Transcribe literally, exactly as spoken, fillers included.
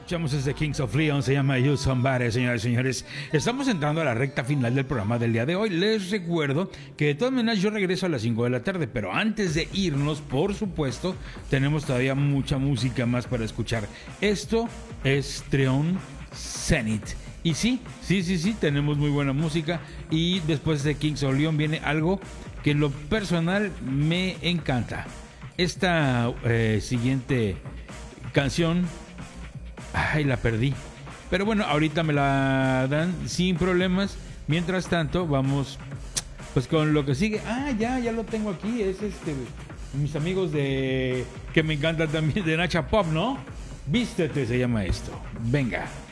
Escuchamos desde Kings of Leon, se llama You Somebody, señoras y señores. Estamos entrando a la recta final del programa del día de hoy. Les recuerdo que de todas maneras yo regreso a las cinco de la tarde, pero antes de irnos, por supuesto, tenemos todavía mucha música más para escuchar. Esto es Trion Zenith. Y sí, sí, sí, sí, tenemos muy buena música. Y después de Kings of Leon viene algo que en lo personal me encanta. Esta eh, siguiente canción, ay, la perdí. Pero bueno, ahorita me la dan sin problemas. Mientras tanto, vamos pues con lo que sigue. Ah, ya, ya lo tengo aquí. Es este, mis amigos de que me encantan también, de Nacha Pop, ¿no? Vístete se llama esto. Venga.